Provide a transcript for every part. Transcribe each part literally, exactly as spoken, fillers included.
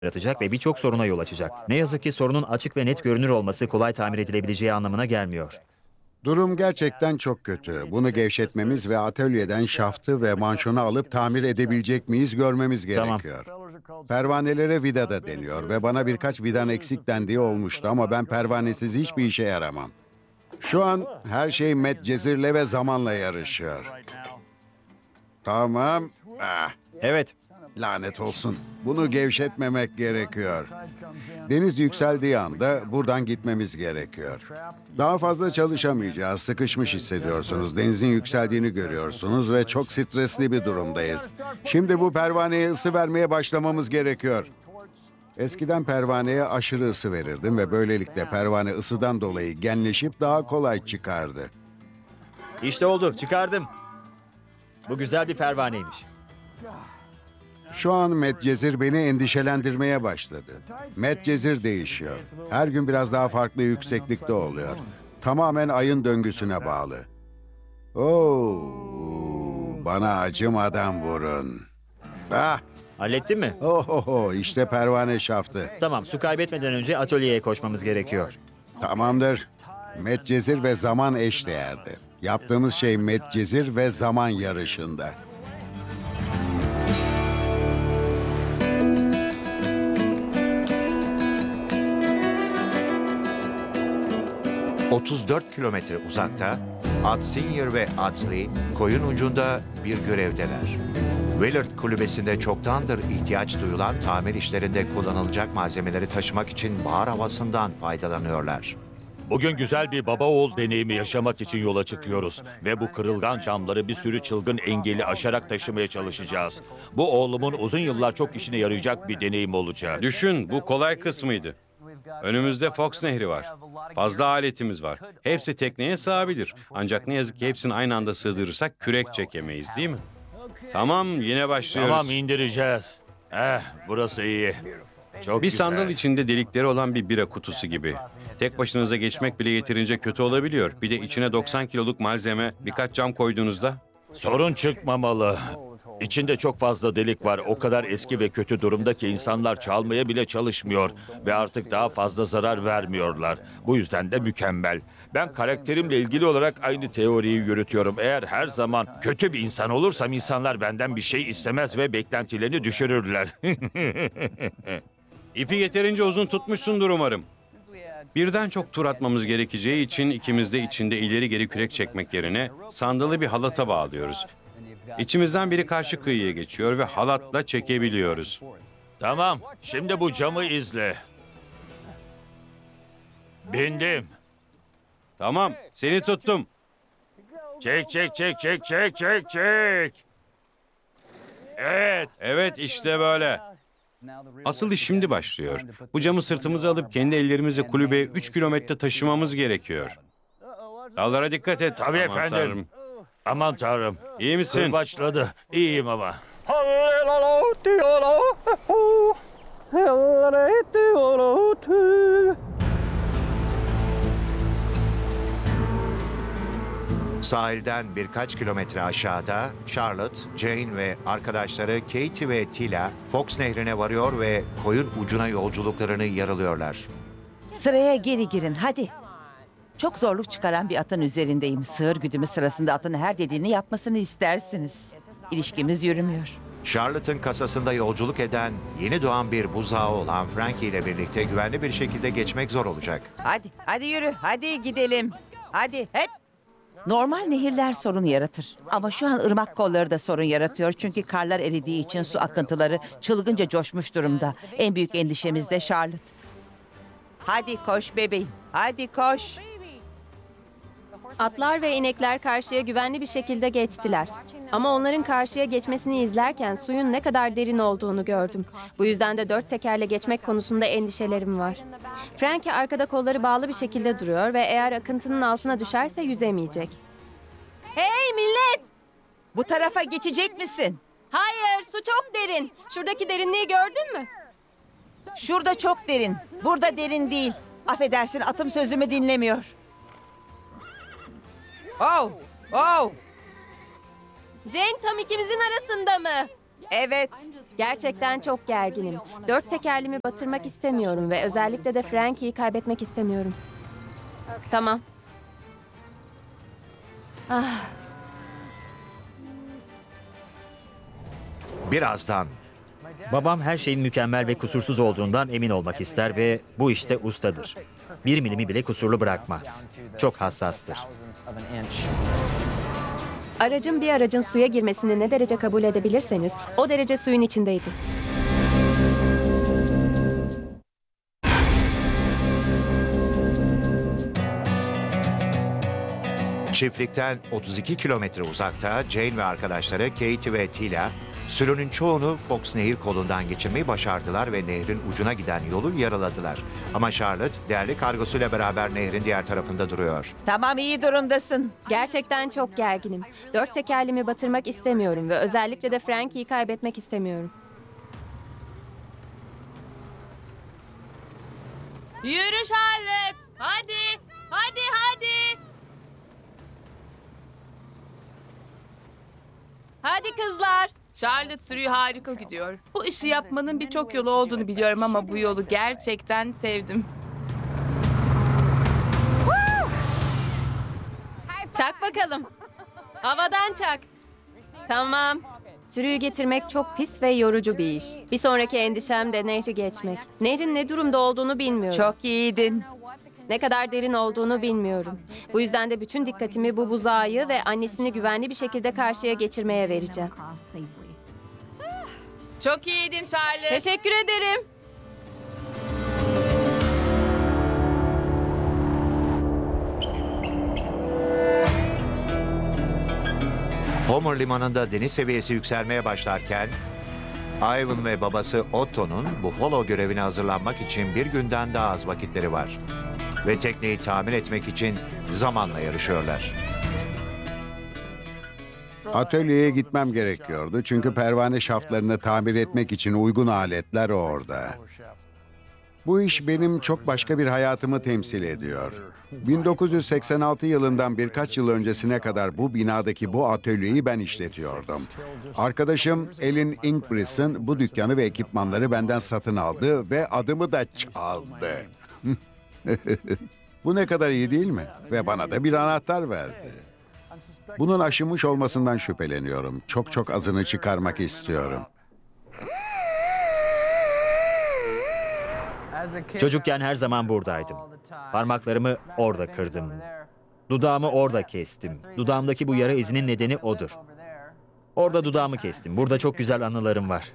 yaratacak ve birçok soruna yol açacak. Ne yazık ki sorunun açık ve net görünür olması kolay tamir edilebileceği anlamına gelmiyor. Durum gerçekten çok kötü. Bunu gevşetmemiz ve atölyeden şaftı ve manşonu alıp tamir edebilecek miyiz görmemiz gerekiyor. Pervanelere vida da deniyor ve bana birkaç vidan eksik dendiği olmuştu ama ben pervanesiz hiçbir işe yaramam. Şu an her şey Medcezir'le ve zamanla yarışıyor. Tamam. Ah, Evet. lanet olsun. Bunu gevşetmemek gerekiyor. Deniz yükseldiği anda buradan gitmemiz gerekiyor. Daha fazla çalışamayacağız. Sıkışmış hissediyorsunuz. Denizin yükseldiğini görüyorsunuz ve çok stresli bir durumdayız. Şimdi bu pervaneye ısı vermeye başlamamız gerekiyor. Eskiden pervaneye aşırı ısı verirdim ve böylelikle pervane ısıdan dolayı genleşip daha kolay çıkardı. İşte oldu. Çıkardım. Bu güzel bir pervaneymiş. Şu an Medcezir beni endişelendirmeye başladı. Medcezir değişiyor. Her gün biraz daha farklı yükseklikte oluyor. Tamamen ayın döngüsüne bağlı. Oo, bana acımadan vurun. Ah, Hallettin mi? ohoho, işte pervane şaftı. Tamam, su kaybetmeden önce atölyeye koşmamız gerekiyor. Tamamdır. Medcezir ve zaman eşdeğerdi. Yaptığımız şey Medcezir ve zaman yarışında. otuz dört kilometre uzakta Adsinger ve Adsley koyun ucunda bir görevdeler. Willard Kulübesi'nde çoktandır ihtiyaç duyulan tamir işlerinde kullanılacak malzemeleri taşımak için bahar havasından faydalanıyorlar. Bugün güzel bir baba oğul deneyimi yaşamak için yola çıkıyoruz. Ve bu kırılgan camları bir sürü çılgın engeli aşarak taşımaya çalışacağız. Bu oğlumun uzun yıllar çok işine yarayacak bir deneyim olacak. Düşün, bu kolay kısmıydı. Önümüzde Fox Nehri var. Fazla aletimiz var. Hepsi tekneye sığabilir. Ancak ne yazık ki hepsini aynı anda sığdırırsak kürek çekemeyiz, değil mi? Tamam, yine başlıyoruz. Tamam, indireceğiz. Eh, burası iyi. Çok Bir güzel. sandal içinde delikleri olan bir bira kutusu gibi. Tek başınıza geçmek bile yeterince kötü olabiliyor. Bir de içine doksan kiloluk malzeme, birkaç cam koyduğunuzda. Sorun çıkmamalı. İçinde çok fazla delik var. O kadar eski ve kötü durumda ki insanlar çalmaya bile çalışmıyor. Ve artık daha fazla zarar vermiyorlar. Bu yüzden de mükemmel. Ben karakterimle ilgili olarak aynı teoriyi yürütüyorum. Eğer her zaman kötü bir insan olursam insanlar benden bir şey istemez ve beklentilerini düşürürler. İpi yeterince uzun tutmuşsundur umarım. Birden çok tur atmamız gerekeceği için ikimiz de içinde ileri geri kürek çekmek yerine sandalı bir halata bağlıyoruz. İçimizden biri karşı kıyıya geçiyor ve halatla çekebiliyoruz. Tamam, şimdi bu camı izle. Bindim. Tamam, seni tuttum. Çek, çek, çek, çek, çek, çek, çek. Evet. Evet, işte böyle. Asıl iş şimdi başlıyor. Bu camı sırtımıza alıp kendi ellerimizle kulübeye üç kilometre taşımamız gerekiyor. Dallara dikkat et. Tabii Aman efendim. Tanrım. Aman tanrım. İyi misin? Kırbaçladı. İyiyim ama. Sahilden birkaç kilometre aşağıda Charlotte, Jane ve arkadaşları Katie ve Tila Fox Nehri'ne varıyor ve koyun ucuna yolculuklarını yarılıyorlar. Sıraya geri girin hadi. Çok zorluk çıkaran bir atın üzerindeyim. Sığır güdümü sırasında atın her dediğini yapmasını istersiniz. İlişkimiz yürümüyor. Charlotte'ın kasasında yolculuk eden yeni doğan bir buzağı olan Frankie ile birlikte güvenli bir şekilde geçmek zor olacak. Hadi, hadi yürü, hadi gidelim. Hadi hep. Normal nehirler sorun yaratır. Ama şu an ırmak kolları da sorun yaratıyor. Çünkü karlar eridiği için su akıntıları çılgınca coşmuş durumda. En büyük endişemiz de Charlotte. Hadi koş bebeğim, hadi koş. Atlar ve inekler karşıya güvenli bir şekilde geçtiler. Ama onların karşıya geçmesini izlerken suyun ne kadar derin olduğunu gördüm. Bu yüzden de dört tekerle geçmek konusunda endişelerim var. Frankie arkada kolları bağlı bir şekilde duruyor ve eğer akıntının altına düşerse yüzemeyecek. Hey millet! Bu tarafa geçecek misin? Hayır, su çok derin. Şuradaki derinliği gördün mü? Şurada çok derin, burada derin değil. Affedersin, atım sözümü dinlemiyor. Oh, oh. Jane tam ikimizin arasında mı? Evet. Gerçekten çok gerginim. Dört tekerlimi batırmak istemiyorum ve özellikle de Frankie'yi kaybetmek istemiyorum. Tamam. Ah, Birazdan Babam her şeyin mükemmel ve kusursuz olduğundan emin olmak ister ve bu işte ustadır. Bir milimi bile kusurlu bırakmaz. Çok hassastır. aracın bir aracın suya girmesini ne derece kabul edebilirseniz o derece suyun içindeydi. çiftlikten otuz iki kilometre uzakta Jane ve arkadaşları Katie ve Tila, sürünün çoğunu Fox Nehir kolundan geçirmeyi başardılar ve nehrin ucuna giden yolu yaraladılar. Ama Charlotte, değerli kargosuyla beraber nehrin diğer tarafında duruyor. Tamam, iyi durumdasın. Gerçekten çok gerginim. Dört tekerlimi batırmak istemiyorum ve özellikle de Frankie'yi kaybetmek istemiyorum. Yürü Charlotte. Hadi. Hadi hadi. Hadi kızlar. Charlotte sürüyü harika gidiyor. Bu işi yapmanın birçok yolu olduğunu biliyorum ama bu yolu gerçekten sevdim. Çak bakalım. Havadan çak. Tamam. Sürüyü getirmek çok pis ve yorucu bir iş. Bir sonraki endişem de nehri geçmek. Nehrin ne durumda olduğunu bilmiyorum. Çok iyiydin. Ne kadar derin olduğunu bilmiyorum. Bu yüzden de bütün dikkatimi bu buzağı ve annesini güvenli bir şekilde karşıya geçirmeye vereceğim. Çok iyiydin Charlotte. Teşekkür ederim. Homer limanında deniz seviyesi yükselmeye başlarken, Ivan ve babası Otto'nun Buffalo görevine hazırlanmak için bir günden daha az vakitleri var. Ve tekneyi tamir etmek için zamanla yarışıyorlar. Atölyeye gitmem gerekiyordu çünkü pervane şaftlarını tamir etmek için uygun aletler orada. Bu iş benim çok başka bir hayatımı temsil ediyor. bin dokuz yüz seksen altı yılından birkaç yıl öncesine kadar bu binadaki bu atölyeyi ben işletiyordum. Arkadaşım Elin Ingbrisson bu dükkanı ve ekipmanları benden satın aldı ve adımı da çaldı. Bu ne kadar iyi değil mi? Ve bana da bir anahtar verdi. Bunun aşınmış olmasından şüpheleniyorum. Çok çok azını çıkarmak istiyorum. Çocukken her zaman buradaydım. Parmaklarımı orada kırdım. Dudağımı orada kestim. Dudağımdaki bu yara izinin nedeni odur. Orada dudağımı kestim. Burada çok güzel anılarım var.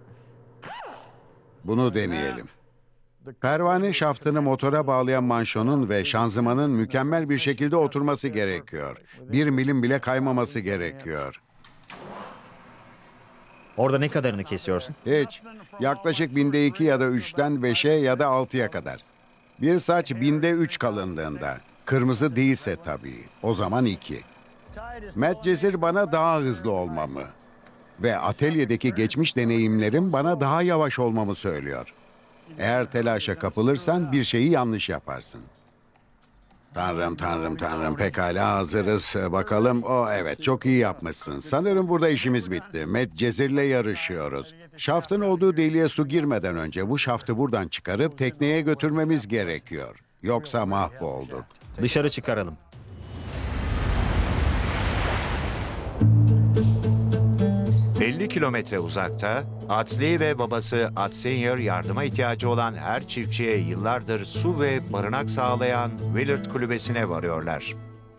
Bunu deneyelim. Pervane şaftını motora bağlayan manşonun ve şanzımanın mükemmel bir şekilde oturması gerekiyor. Bir milim bile kaymaması gerekiyor. Orada ne kadarını kesiyorsun? Hiç. Yaklaşık binde iki ya da üçten beşe ya da altıya kadar. Bir saç binde üç kalınlığında. Kırmızı değilse tabii. O zaman iki. Matt Cezir bana daha hızlı olmamı ve atölyedeki geçmiş deneyimlerim bana daha yavaş olmamı söylüyor. Eğer telaşa kapılırsan bir şeyi yanlış yaparsın. Tanrım, tanrım, tanrım. Pekala hazırız. Bakalım. O evet, çok iyi yapmışsın. Sanırım burada işimiz bitti. Matt Cezir'le yarışıyoruz. Şaftın olduğu deliğe su girmeden önce bu şaftı buradan çıkarıp tekneye götürmemiz gerekiyor. Yoksa mahvolduk. Dışarı çıkaralım. elli kilometre uzakta, Atsley ve babası At Senior yardıma ihtiyacı olan her çiftçiye yıllardır su ve barınak sağlayan Willard Kulübesi'ne varıyorlar.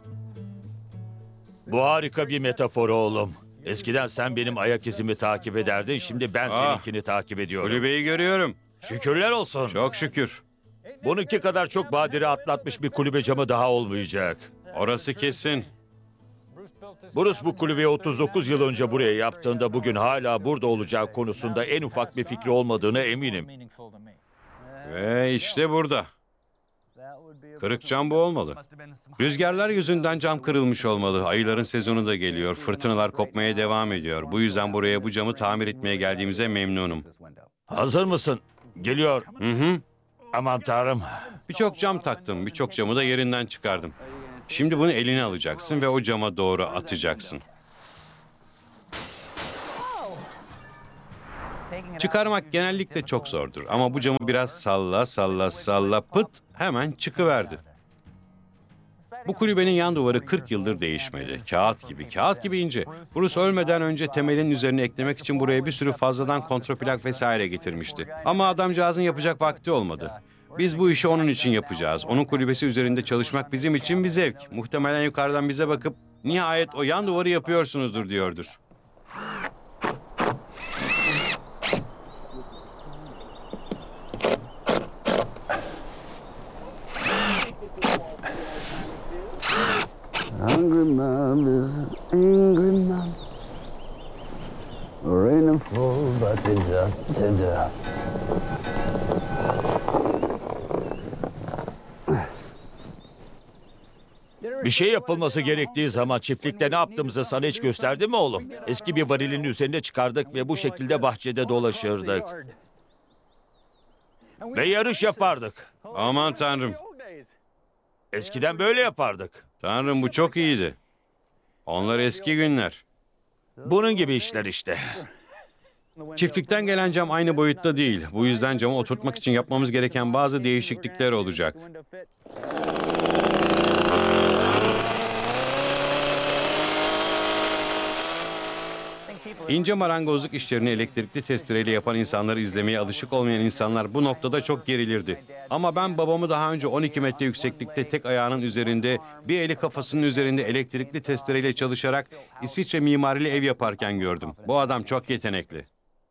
Bu harika bir metafor oğlum. Eskiden sen benim ayak izimi takip ederdin, şimdi ben Ah, seninkini takip ediyorum. Kulübeyi görüyorum. Şükürler olsun. Çok şükür. Bununki kadar çok badire atlatmış bir kulübe camı daha olmayacak. Orası kesin. Bruce bu kulübeyi otuz dokuz yıl önce buraya yaptığında bugün hala burada olacağı konusunda en ufak bir fikri olmadığına eminim. Ve işte burada. Kırık cam bu olmalı. Rüzgarlar yüzünden cam kırılmış olmalı. Ayıların sezonu da geliyor. Fırtınalar kopmaya devam ediyor. Bu yüzden buraya bu camı tamir etmeye geldiğimize memnunum. Hazır mısın? Geliyor. Hı hı. Aman tanrım. Birçok cam taktım. Birçok camı da yerinden çıkardım. Şimdi bunu eline alacaksın ve o cama doğru atacaksın. Çıkarmak genellikle çok zordur ama bu camı biraz salla salla salla pıt hemen çıkıverdi. Bu kulübenin yan duvarı kırk yıldır değişmedi. Kağıt gibi, kağıt gibi ince. Bruce ölmeden önce temelin üzerine eklemek için buraya bir sürü fazladan kontraplak vesaire getirmişti. Ama adamcağızın yapacak vakti olmadı. Biz bu işi onun için yapacağız. Onun kulübesi üzerinde çalışmak bizim için bir zevk. Muhtemelen yukarıdan bize bakıp nihayet o yan duvarı yapıyorsunuzdur diyordur. Hungry mom is an angry mom. Rain and fall, but it's a, it's a. Bir şey yapılması gerektiği zaman çiftlikte ne yaptığımızı sana hiç gösterdim mi oğlum? Eski bir varilin üzerine çıkardık ve bu şekilde bahçede dolaşırdık. Ve yarış yapardık. Aman tanrım. Eskiden böyle yapardık. Tanrım bu çok iyiydi. Onlar eski günler. Bunun gibi işler işte. Çiftlikten gelen cam aynı boyutta değil. Bu yüzden camı oturtmak için yapmamız gereken bazı değişiklikler olacak. İnce marangozluk işlerini elektrikli testereyle yapan insanları izlemeye alışık olmayan insanlar bu noktada çok gerilirdi. Ama ben babamı daha önce on iki metre yükseklikte tek ayağının üzerinde, bir eli kafasının üzerinde elektrikli testereyle çalışarak İsviçre mimarili ev yaparken gördüm. Bu adam çok yetenekli.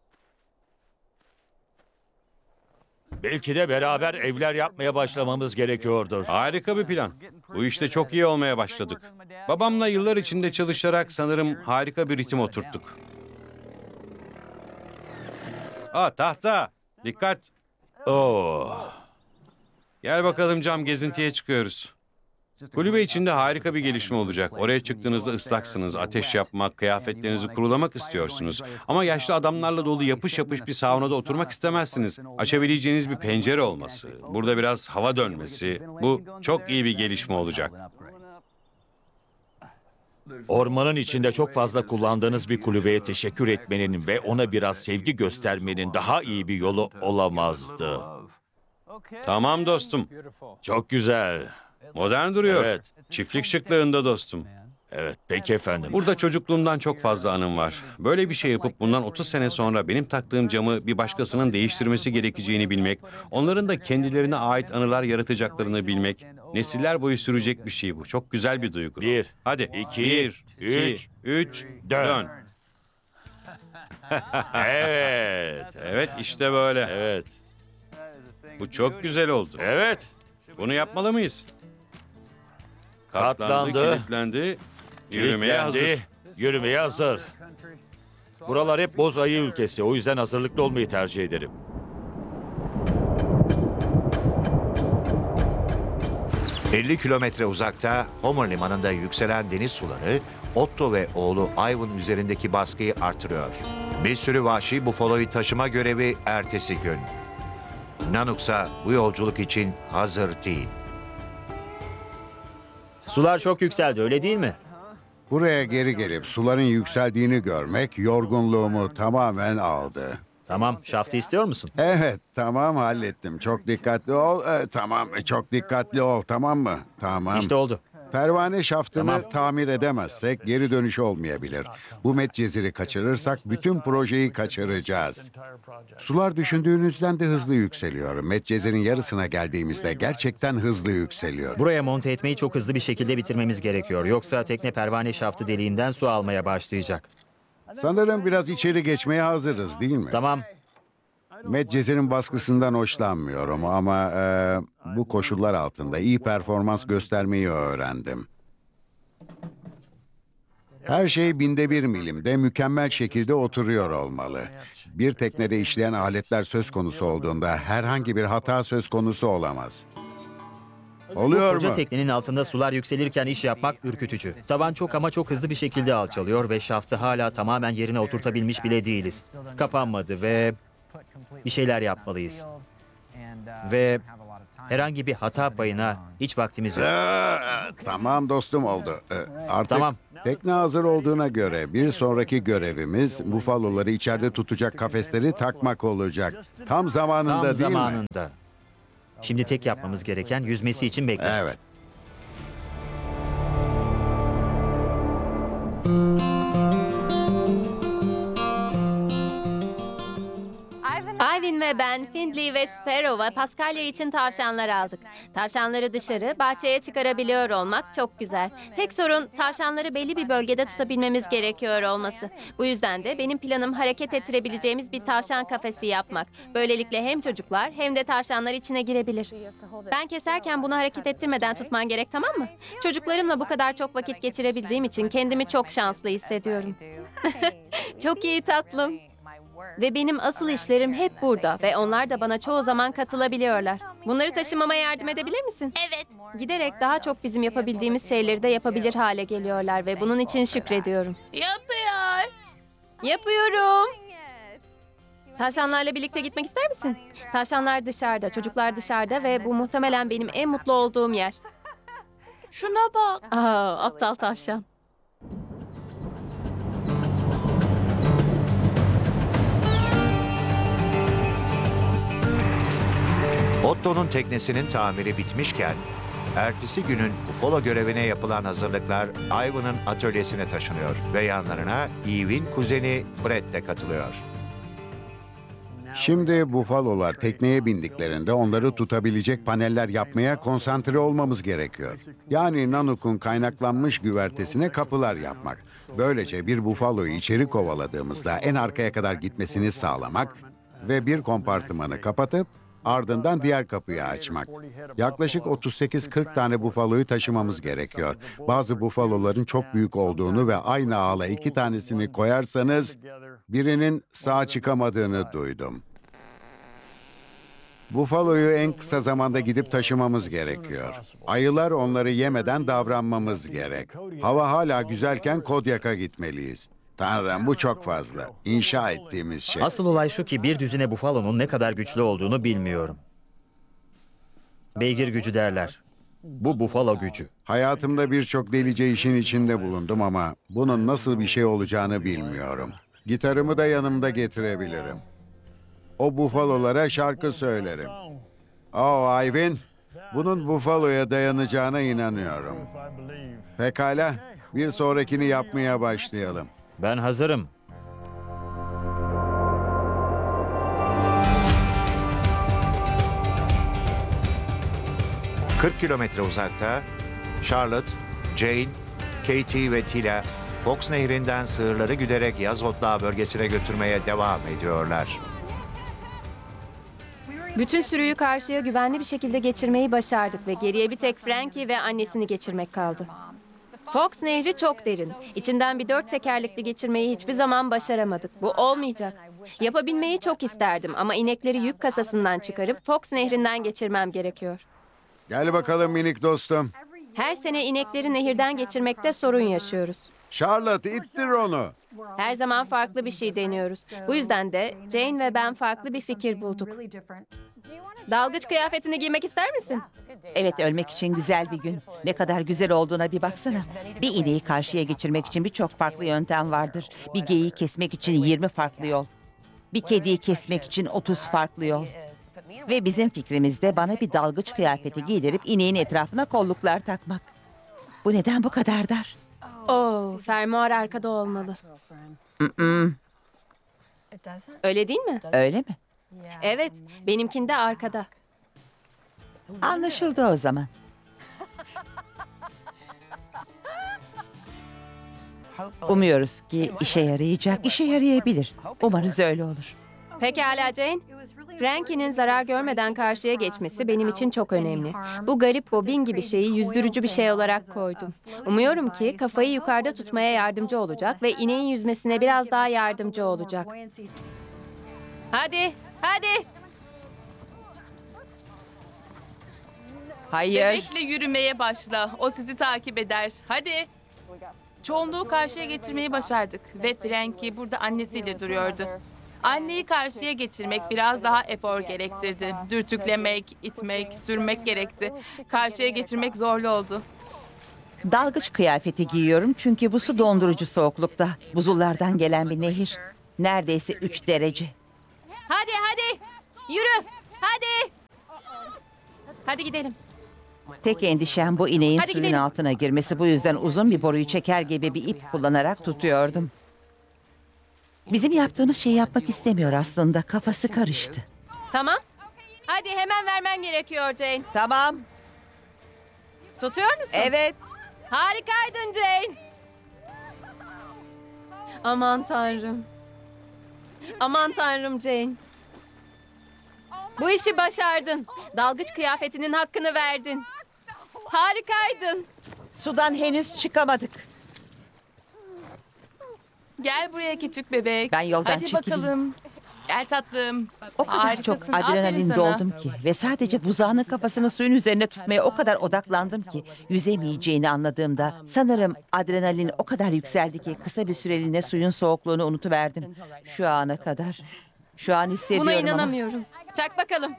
Belki de beraber evler yapmaya başlamamız gerekiyordur. Harika bir plan. Bu işte çok iyi olmaya başladık. Babamla yıllar içinde çalışarak sanırım harika bir ritim oturttuk. Aa, tahta. Dikkat. Oo. Gel bakalım cam, gezintiye çıkıyoruz. Kulübe içinde harika bir gelişme olacak. Oraya çıktığınızda ıslaksınız, ateş yapmak, kıyafetlerinizi kurulamak istiyorsunuz. Ama yaşlı adamlarla dolu yapış yapış bir saunada oturmak istemezsiniz. Açabileceğiniz bir pencere olması, burada biraz hava dönmesi, bu çok iyi bir gelişme olacak. Ormanın içinde çok fazla kullandığınız bir kulübeye teşekkür etmenin ve ona biraz sevgi göstermenin daha iyi bir yolu olamazdı. Tamam dostum. Çok güzel. Modern duruyor. Evet. Çiftlik şıklığında dostum. Evet, peki efendim. Burada çocukluğumdan çok fazla anım var. Böyle bir şey yapıp bundan otuz sene sonra benim taktığım camı bir başkasının değiştirmesi gerekeceğini bilmek, onların da kendilerine ait anılar yaratacaklarını bilmek, nesiller boyu sürecek bir şey bu. Çok güzel bir duygu. Bir, Hadi. iki, Bir, üç, iki, üç, dön. dön. Evet. Evet, işte böyle. Evet. Bu çok güzel oldu. Evet. Bunu yapmalı mıyız? Katlandı. Kilitlendi. Yürümeye hazır. Kilitlendi, Yürümeye hazır. Buralar hep boz ayı ülkesi. O yüzden hazırlıklı olmayı tercih ederim. elli kilometre uzakta Homer Limanı'nda yükselen deniz suları Otto ve oğlu Ivan üzerindeki baskıyı artırıyor. Bir sürü vahşi bufaloyu taşıma görevi ertesi gün. Nanook'sa bu yolculuk için hazır değil. Sular çok yükseldi, öyle değil mi? Buraya geri gelip suların yükseldiğini görmek yorgunluğumu tamamen aldı. Tamam, şaftı istiyor musun? Evet, tamam hallettim. Çok dikkatli ol. Ee, tamam, çok dikkatli ol, tamam mı? Tamam. İşte oldu. Pervane şaftını Tamam. tamir edemezsek geri dönüş olmayabilir. Bu Medcezir'i kaçırırsak bütün projeyi kaçıracağız. Sular düşündüğünüzden de hızlı yükseliyor. Medcezir'in yarısına geldiğimizde gerçekten hızlı yükseliyor. Buraya monte etmeyi çok hızlı bir şekilde bitirmemiz gerekiyor. Yoksa tekne pervane şaftı deliğinden su almaya başlayacak. Sanırım biraz içeri geçmeye hazırız, değil mi? Tamam, Medcezir'in baskısından hoşlanmıyorum ama e, bu koşullar altında iyi performans göstermeyi öğrendim. Her şey binde bir milimde mükemmel şekilde oturuyor olmalı. Bir teknede işleyen aletler söz konusu olduğunda herhangi bir hata söz konusu olamaz. Oluyor koca mu? teknenin altında sular yükselirken iş yapmak ürkütücü. Taban çok ama çok hızlı bir şekilde alçalıyor ve şaftı hala tamamen yerine oturtabilmiş bile değiliz. Kapanmadı ve bir şeyler yapmalıyız. Ve herhangi bir hata payına hiç vaktimiz yok. Ee, tamam dostum oldu. Ee, artık Tamam. tekne hazır olduğuna göre bir sonraki görevimiz bufaloları içeride tutacak kafesleri takmak olacak. Tam zamanında Tam değil mi? zamanında. Şimdi tek yapmamız gereken yüzmesi için beklemek. Evet. Ivan ve ben Findlay ve Sparrow'a Paskalya için tavşanlar aldık. Tavşanları dışarı, bahçeye çıkarabiliyor olmak çok güzel. Tek sorun tavşanları belli bir bölgede tutabilmemiz gerekiyor olması. Bu yüzden de benim planım hareket ettirebileceğimiz bir tavşan kafesi yapmak. Böylelikle hem çocuklar hem de tavşanlar içine girebilir. Ben keserken bunu hareket ettirmeden tutman gerek, tamam mı? Çocuklarımla bu kadar çok vakit geçirebildiğim için kendimi çok şanslı hissediyorum. Çok iyi tatlım. Ve benim asıl işlerim hep burada ve onlar da bana çoğu zaman katılabiliyorlar. Bunları taşımama yardım edebilir misin? Evet. Giderek daha çok bizim yapabildiğimiz şeyleri de yapabilir hale geliyorlar ve bunun için şükrediyorum. Yapıyor. Yapıyorum. Tavşanlarla birlikte gitmek ister misin? Tavşanlar dışarıda, çocuklar dışarıda ve bu muhtemelen benim en mutlu olduğum yer. Şuna bak. Aa, aptal tavşan. Otto'nun teknesinin tamiri bitmişken, ertesi günün ufolo görevine yapılan hazırlıklar Ivan'ın atölyesine taşınıyor ve yanlarına Eve'in kuzeni Brett de katılıyor. Şimdi bufalolar tekneye bindiklerinde onları tutabilecek paneller yapmaya konsantre olmamız gerekiyor. Yani Nanook'un kaynaklanmış güvertesine kapılar yapmak. Böylece bir bufaloyu içeri kovaladığımızda en arkaya kadar gitmesini sağlamak ve bir kompartımanı kapatıp ardından diğer kapıyı açmak. Yaklaşık otuz sekiz kırk tane bufaloyu taşımamız gerekiyor. Bazı bufaloların çok büyük olduğunu ve aynı ağla iki tanesini koyarsanız birinin sağ çıkamadığını duydum. Bufaloyu en kısa zamanda gidip taşımamız gerekiyor. Ayılar onları yemeden davranmamız gerek. Hava hala güzelken Kodyak'a gitmeliyiz. Tanrım, bu çok fazla. İnşa ettiğimiz şey. Asıl olay şu ki bir düzine bufalonun ne kadar güçlü olduğunu bilmiyorum. Beygir gücü derler. Bu bufalo gücü. Hayatımda birçok delice işin içinde bulundum ama bunun nasıl bir şey olacağını bilmiyorum. Gitarımı da yanımda getirebilirim. O bufalolara şarkı söylerim. Oh Ivan, bunun bufaloya dayanacağına inanıyorum. Pekala, bir sonrakini yapmaya başlayalım. Ben hazırım. kırk kilometre uzakta Charlotte, Jane, Katie ve Tila Fox Nehri'nden sığırları güderek Yaz Otlağı bölgesine götürmeye devam ediyorlar. Bütün sürüyü karşıya güvenli bir şekilde geçirmeyi başardık ve geriye bir tek Frankie ve annesini geçirmek kaldı. Fox Nehri çok derin. İçinden bir dört tekerlekli geçirmeyi hiçbir zaman başaramadık. Bu olmayacak. Yapabilmeyi çok isterdim ama inekleri yük kasasından çıkarıp Fox Nehri'nden geçirmem gerekiyor. Gel bakalım minik dostum. Her sene inekleri nehirden geçirmekte sorun yaşıyoruz. Charlotte, ittir onu. Her zaman farklı bir şey deniyoruz. Bu yüzden de Jane ve ben farklı bir fikir bulduk. Dalgıç kıyafetini giymek ister misin? Evet, ölmek için güzel bir gün. Ne kadar güzel olduğuna bir baksana. Bir ineği karşıya geçirmek için birçok farklı yöntem vardır. Bir geyiği kesmek için yirmi farklı yol. Bir kediyi kesmek için otuz farklı yol. Ve bizim fikrimizde bana bir dalgıç kıyafeti giydirip ineğin etrafına kolluklar takmak. Bu neden bu kadar dar? Oo, fermuar arkada olmalı. Mm-mm. Öyle değil mi? Öyle mi? Evet, benimkinde arkada. Anlaşıldı o zaman. Umuyoruz ki işe yarayacak, işe yarayabilir. Umarız öyle olur. Pekala Jane. Frankie'nin zarar görmeden karşıya geçmesi benim için çok önemli. Bu garip bobin gibi şeyi yüzdürücü bir şey olarak koydum. Umuyorum ki kafayı yukarıda tutmaya yardımcı olacak ve ineğin yüzmesine biraz daha yardımcı olacak. Hadi, hadi. Hayır. Bebekle yürümeye başla. O sizi takip eder. Hadi. Çoğunluğu karşıya getirmeyi başardık. Ve Frankie burada annesiyle duruyordu. Anneyi karşıya geçirmek biraz daha efor gerektirdi. Dürtüklemek, itmek, sürmek gerekti. Karşıya geçirmek zorlu oldu. Dalgıç kıyafeti giyiyorum çünkü bu su dondurucu soğuklukta. Buzullardan gelen bir nehir. Neredeyse üç derece. Hadi hadi. Yürü. Hadi. Hadi gidelim. Tek endişem bu ineğin Hadi suyun gidelim. altına girmesi. Bu yüzden uzun bir boruyu çeker gibi bir ip kullanarak tutuyordum. Bizim yaptığımız şeyi yapmak istemiyor aslında. Kafası karıştı. Tamam. Hadi hemen vermen gerekiyor Jane. Tamam. Tutuyor musun? Evet. Harikaydın Jane. Aman tanrım. Aman tanrım Jane. Bu işi başardın. Dalgıç kıyafetinin hakkını verdin. Harikaydın. Sudan henüz çıkamadık. Gel buraya küçük bebek. Ben yoldan Hadi çekileyim. bakalım. Gel tatlım. O kadar Harikasın, çok adrenalin aferin sana. doldum ki ve sadece buzağının kafasını suyun üzerine tutmaya o kadar odaklandım ki yüzemeyeceğini anladığımda sanırım adrenalin o kadar yükseldi ki kısa bir süreliğine suyun soğukluğunu unutuverdim. Şu ana kadar. Şu an hissediyorum Buna ama inanamıyorum. Çak bakalım.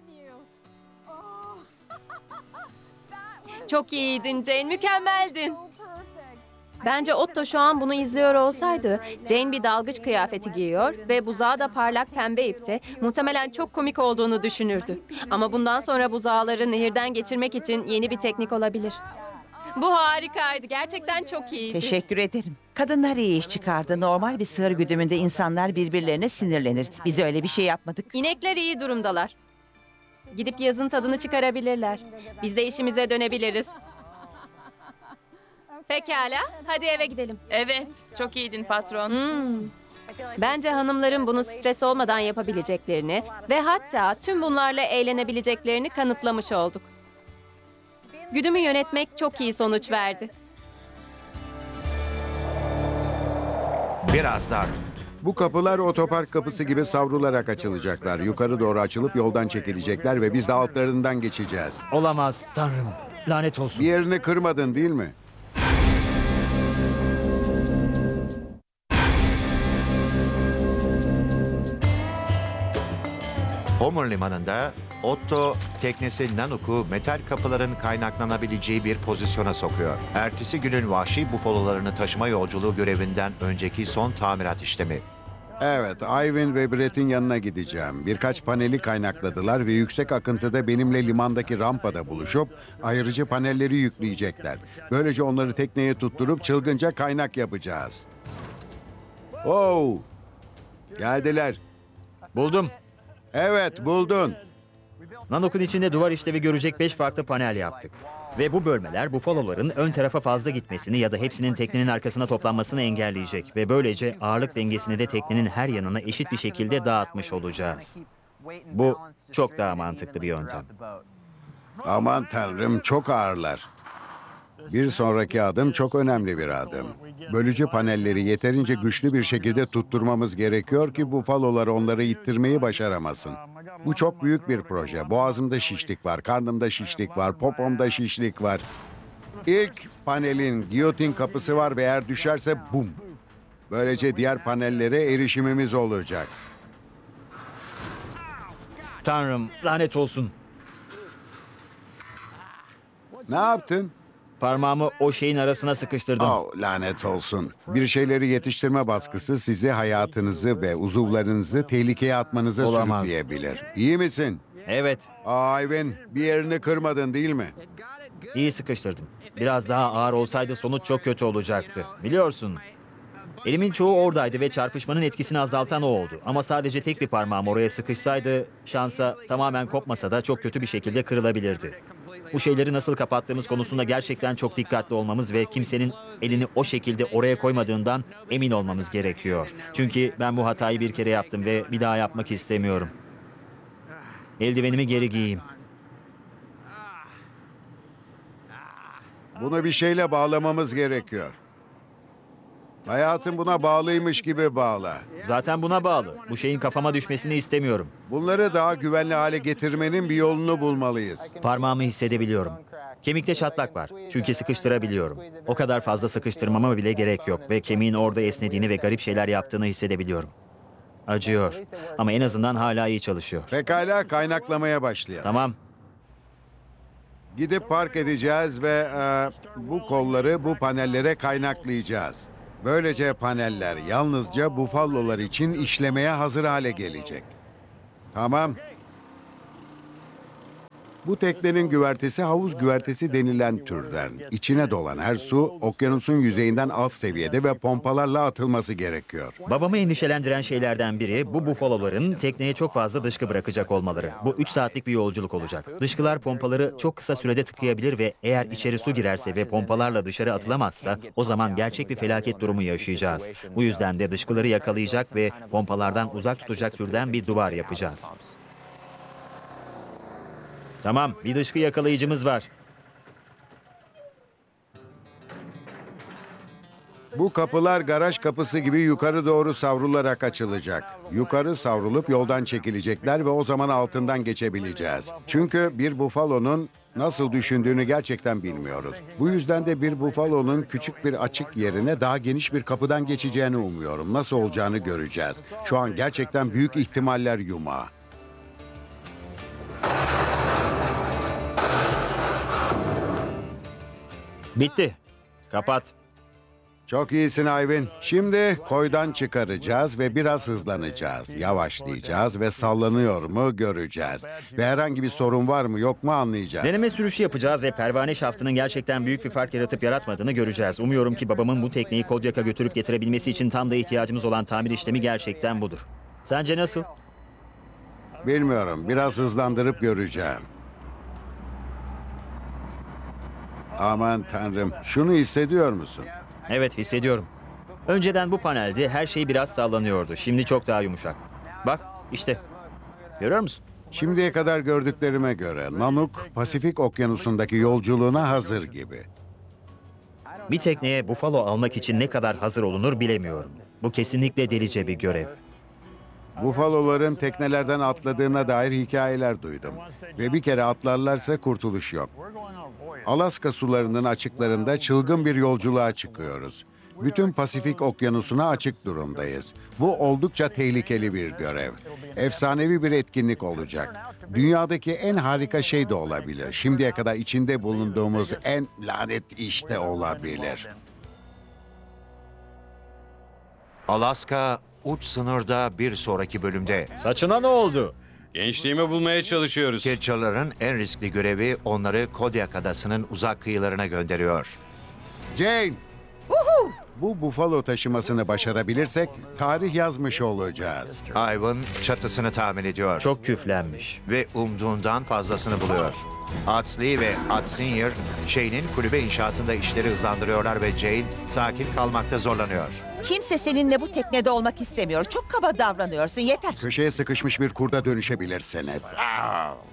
Çok iyiydin Jane, mükemmeldin. Bence Otto şu an bunu izliyor olsaydı, Jane bir dalgıç kıyafeti giyiyor ve buzağı da parlak pembe ipte, muhtemelen çok komik olduğunu düşünürdü. Ama bundan sonra buzağları nehirden geçirmek için yeni bir teknik olabilir. Bu harikaydı, gerçekten çok iyiydi. teşekkür ederim. Kadınlar iyi iş çıkardı. Normal bir sığır güdümünde insanlar birbirlerine sinirlenir. Biz öyle bir şey yapmadık. İnekler iyi durumdalar. Gidip yazın tadını çıkarabilirler. Biz de işimize dönebiliriz. Pekala, hadi eve gidelim. Evet, çok iyiydin patron. Hmm. Bence hanımların bunu stres olmadan yapabileceklerini ve hatta tüm bunlarla eğlenebileceklerini kanıtlamış olduk. Güdümü yönetmek çok iyi sonuç verdi. Birazdan Bu kapılar otopark kapısı gibi savrularak açılacaklar. Yukarı doğru açılıp yoldan çekilecekler ve biz de altlarından geçeceğiz. Olamaz Tanrım. Lanet olsun. Bir yerini kırmadın değil mi? Homer limanında Otto teknesi Nanook'u metal kapıların kaynaklanabileceği bir pozisyona sokuyor. Ertesi günün vahşi bufalolarını taşıma yolculuğu görevinden önceki son tamirat işlemi. Evet, Ivan ve Brett'in yanına gideceğim. Birkaç paneli kaynakladılar ve yüksek akıntıda benimle limandaki rampada buluşup ayırıcı panelleri yükleyecekler. Böylece onları tekneye tutturup çılgınca kaynak yapacağız. Oh! Geldiler. Buldum. Evet, buldun. Nanook'un içinde duvar işlevi görecek beş farklı panel yaptık. Ve bu bölmeler bufaloların ön tarafa fazla gitmesini ya da hepsinin teknenin arkasına toplanmasını engelleyecek. Ve böylece ağırlık dengesini de teknenin her yanına eşit bir şekilde dağıtmış olacağız. Bu çok daha mantıklı bir yöntem. Aman tanrım, çok ağırlar. Bir sonraki adım çok önemli bir adım. Bölücü panelleri yeterince güçlü bir şekilde tutturmamız gerekiyor ki bufalolar onları ittirmeyi başaramasın. Bu çok büyük bir proje. Boğazımda şişlik var, karnımda şişlik var, popomda şişlik var. İlk panelin giyotin kapısı var ve eğer düşerse bum. Böylece diğer panellere erişimimiz olacak. Tanrım, lanet olsun. Ne yaptın? Parmağımı o şeyin arasına sıkıştırdım. Oh, lanet olsun. Bir şeyleri yetiştirme baskısı sizi hayatınızı ve uzuvlarınızı tehlikeye atmanıza Olamaz. sürükleyebilir. İyi misin? Evet, Aa, Ivan, bir yerini kırmadın değil mi? iyi sıkıştırdım. Biraz daha ağır olsaydı sonuç çok kötü olacaktı. Biliyorsun. Elimin çoğu oradaydı ve çarpışmanın etkisini azaltan o oldu. Ama sadece tek bir parmağım oraya sıkışsaydı şansa tamamen kopmasa da çok kötü bir şekilde kırılabilirdi. Bu şeyleri nasıl kapattığımız konusunda gerçekten çok dikkatli olmamız ve kimsenin elini o şekilde oraya koymadığından emin olmamız gerekiyor. Çünkü ben bu hatayı bir kere yaptım ve bir daha yapmak istemiyorum. Eldivenimi geri giyeyim. Bunu bir şeyle bağlamamız gerekiyor. Hayatın buna bağlıymış gibi bağla. Zaten buna bağlı. Bu şeyin kafama düşmesini istemiyorum. Bunları daha güvenli hale getirmenin bir yolunu bulmalıyız. Parmağımı hissedebiliyorum. Kemikte çatlak var. Çünkü sıkıştırabiliyorum. O kadar fazla sıkıştırmama bile gerek yok ve kemiğin orada esnediğini ve garip şeyler yaptığını hissedebiliyorum. Acıyor. Ama en azından hala iyi çalışıyor. Pekala, kaynaklamaya başlayalım. Tamam. Gidip park edeceğiz ve e, bu kolları bu panellere kaynaklayacağız. Böylece paneller yalnızca bufalolar için işlemeye hazır hale gelecek. Tamam. Bu teknenin güvertesi havuz güvertesi denilen türden. İçine dolan her su okyanusun yüzeyinden alt seviyede ve pompalarla atılması gerekiyor. Babamı endişelendiren şeylerden biri bu bufaloların tekneye çok fazla dışkı bırakacak olmaları. Bu üç saatlik bir yolculuk olacak. Dışkılar pompaları çok kısa sürede tıkayabilir ve eğer içeri su girerse ve pompalarla dışarı atılamazsa o zaman gerçek bir felaket durumu yaşayacağız. Bu yüzden de dışkıları yakalayacak ve pompalardan uzak tutacak türden bir duvar yapacağız. Tamam, bir dışkı yakalayıcımız var. Bu kapılar garaj kapısı gibi yukarı doğru savrularak açılacak. Yukarı savrulup yoldan çekilecekler ve o zaman altından geçebileceğiz. Çünkü bir bufalonun nasıl düşündüğünü gerçekten bilmiyoruz. Bu yüzden de bir bufalonun küçük bir açık yerine daha geniş bir kapıdan geçeceğini umuyorum. Nasıl olacağını göreceğiz. Şu an gerçekten büyük ihtimaller yumağı. Bitti. Kapat. Çok iyisin Ivan. Şimdi koydan çıkaracağız ve biraz hızlanacağız. Yavaşlayacağız ve sallanıyor mu göreceğiz. Ve herhangi bir sorun var mı yok mu anlayacağız. Deneme sürüşü yapacağız ve pervane şaftının gerçekten büyük bir fark yaratıp yaratmadığını göreceğiz. Umuyorum ki babamın bu tekneyi Kodyak'a götürüp getirebilmesi için tam da ihtiyacımız olan tamir işlemi gerçekten budur. Sence nasıl? Bilmiyorum. Biraz hızlandırıp göreceğim. Aman tanrım. Şunu hissediyor musun? Evet, hissediyorum. Önceden bu panelde her şey biraz sallanıyordu. Şimdi çok daha yumuşak. Bak, işte. Görüyor musun? Şimdiye kadar gördüklerime göre Nanook, Pasifik Okyanusu'ndaki yolculuğuna hazır gibi. Bir tekneye bufalo almak için ne kadar hazır olunur bilemiyorum. Bu kesinlikle delice bir görev. Bufaloların teknelerden atladığına dair hikayeler duydum. Ve bir kere atlarlarsa kurtuluş yok. Alaska sularının açıklarında çılgın bir yolculuğa çıkıyoruz. Bütün Pasifik Okyanusu'na açık durumdayız. Bu oldukça tehlikeli bir görev. Efsanevi bir etkinlik olacak. Dünyadaki en harika şey de olabilir. Şimdiye kadar içinde bulunduğumuz en lanet iş de olabilir. Alaska uç sınırda bir sonraki bölümde. Saçına ne oldu? Gençliğimi bulmaya çalışıyoruz. Catcher'ların en riskli görevi onları Kodiak Adası'nın uzak kıyılarına gönderiyor. Jane! Bu bufalo taşımasını başarabilirsek tarih yazmış olacağız. Ivan çatısını tamir ediyor Çok küflenmiş. ve umduğundan fazlasını buluyor. Atsley ve At Senior, Shane'in kulübe inşaatında işleri hızlandırıyorlar ve Jane sakin kalmakta zorlanıyor. Kimse seninle bu teknede olmak istemiyor. Çok kaba davranıyorsun. Yeter. Köşeye sıkışmış bir kurda dönüşebilirsiniz. Aa!